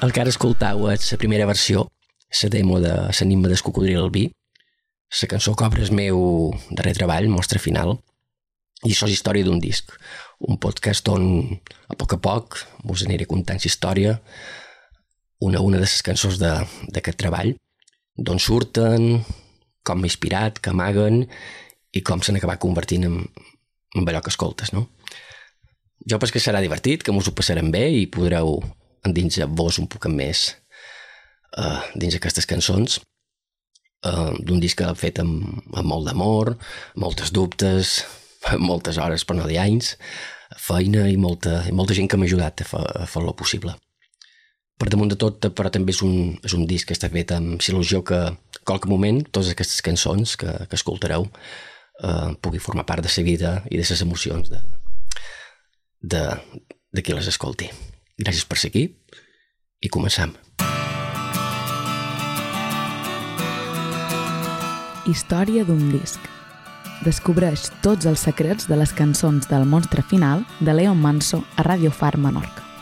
El que ara escoltau és la primera versió, la demo de l'enigma del cocodril albí, la cançó que obre el meu darrer treball, Mostra Final, i això és història d'un disc, un podcast on a poc us aniré contant la història, una de les cançons d'aquest treball, d'on surten, com m'ha inspirat, què amaguen i com s'han acabat convertint en allò que escoltes, no? Jo penso que serà divertit, que mos ho passarem bé i podreu endinsar-vos un poc més dins aquestes cançons d'un disc que he fet amb molt d'amor, moltes dubtes, moltes hores per no dir anys, feina i molta gent que m'ha ajudat a fer-lo possible. Per damunt de tot, però també és un disc que està fet amb il·lusió que a qualque moment totes aquestes cançons que escoltareu pugui formar part de la vida i de les emocions de qui les escolti. Gràcies per ser aquí i comencem. Història d'un disc. Descobreix tots els secrets de les cançons del Monstre Final de Leon Manso a Radio Far Menorca.